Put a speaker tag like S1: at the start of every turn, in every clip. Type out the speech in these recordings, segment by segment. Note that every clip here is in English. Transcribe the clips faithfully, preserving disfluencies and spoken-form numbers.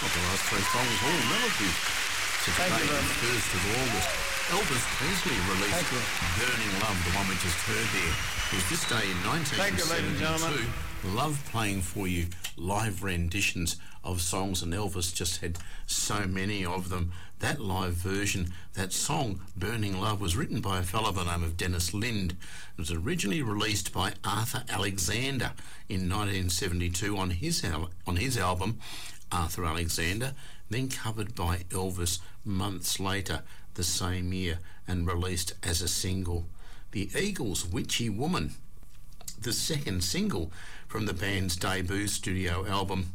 S1: the last three songs, all melodies. So today, the first of August, Elvis Presley released Burning Love, the one we just heard there. It was this day in nineteen seventy-two. Love playing for you live renditions of songs, and Elvis just had so many of them. That live version, that song, Burning Love, was written by a fellow by the name of Dennis Lind. It was originally released by Arthur Alexander in nineteen seventy-two on his, al- on his album, Arthur Alexander, then covered by Elvis months later the same year and released as a single. The Eagles' Witchy Woman, the second single from the band's debut studio album,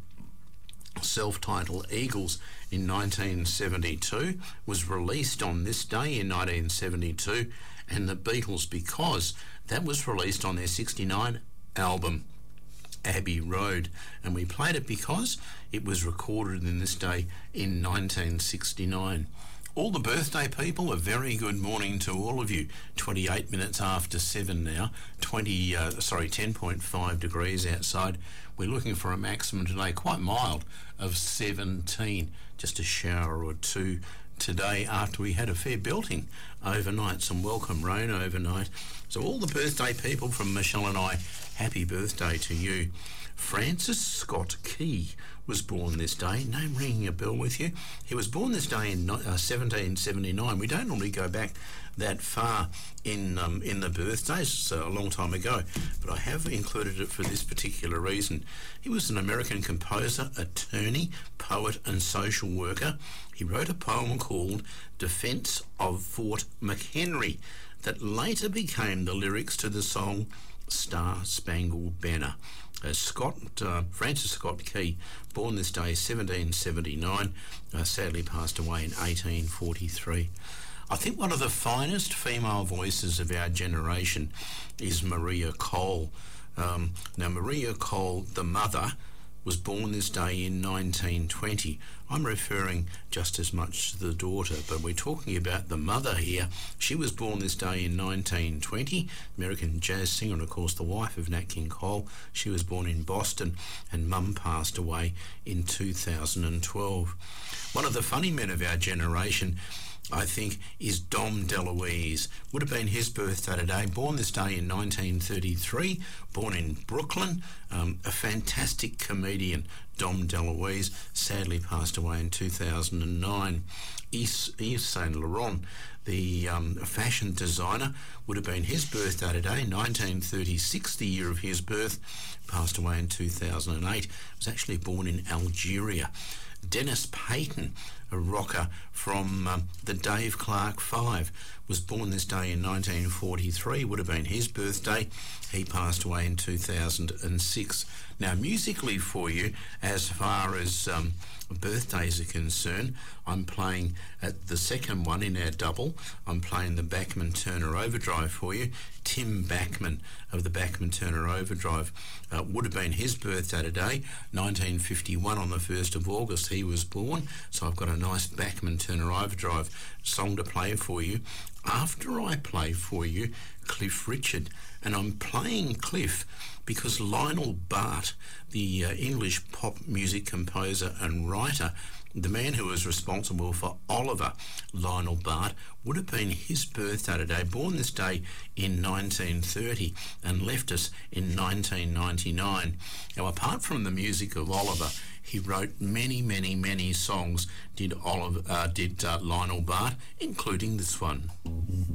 S1: self-titled Eagles, in nineteen seventy-two, was released on this day in nineteen seventy-two, and the Beatles, because that was released on their sixty-nine album, Abbey Road, and we played it because it was recorded in this day in nineteen sixty-nine. All the birthday people, a very good morning to all of you. twenty-eight minutes after seven now, twenty, uh, sorry, ten point five degrees outside. We're looking for a maximum today, quite mild, of seventeen. Just a shower or two today after we had a fair belting overnight, some welcome rain overnight. So all the birthday people from Michelle and I, happy birthday to you. Francis Scott Key was born this day. Name ringing a bell with you? He was born this day in uh, seventeen seventy-nine. We don't normally go back that far in um, in the birthdays, so a long time ago, but I have included it for this particular reason. He was an American composer, attorney, poet and social worker. He wrote a poem called Defense of Fort McHenry that later became the lyrics to the song Star Spangled Banner. Uh, Scott, uh, Francis Scott Key, born this day, seventeen seventy-nine, uh, sadly passed away in eighteen forty-three. I think one of the finest female voices of our generation is Maria Cole. Um, now, Maria Cole, the mother, was born this day in nineteen twenty. I'm referring just as much to the daughter, but we're talking about the mother here. She was born this day in nineteen twenty, American jazz singer, and of course the wife of Nat King Cole. She was born in Boston, and mum passed away in two thousand twelve. One of the funny men of our generation, I think, is Dom DeLuise. Would have been his birthday today. Born this day in nineteen thirty-three, born in Brooklyn. Um, a fantastic comedian, Dom DeLuise, sadly passed away in two thousand nine. Yves, Yves Saint Laurent, the um, fashion designer, would have been his birthday today, nineteen thirty-six, the year of his birth, passed away in two thousand eight. Was actually born in Algeria. Dennis Payton, a rocker from um, the Dave Clark Five, was born this day in nineteen forty-three, would have been his birthday. He passed away in two thousand six. Now, musically for you, as far as um, birthdays are concerned, I'm playing at the second one in our double. I'm playing the Bachman Turner Overdrive for you. Tim Bachman of the Bachman Turner Overdrive, uh, would have been his birthday today, nineteen fifty-one, on the first of August he was born. So I've got a nice Bachman Turner Overdrive song to play for you. After I play for you Cliff Richard, and I'm playing Cliff because Lionel Bart, the uh, English pop music composer and writer, the man who was responsible for Oliver, Lionel Bart, would have been his birthday today, born this day in nineteen thirty and left us in nineteen ninety-nine. Now, apart from the music of Oliver, he wrote many, many, many songs, did Oliver, uh, did uh, Lionel Bart, including this one.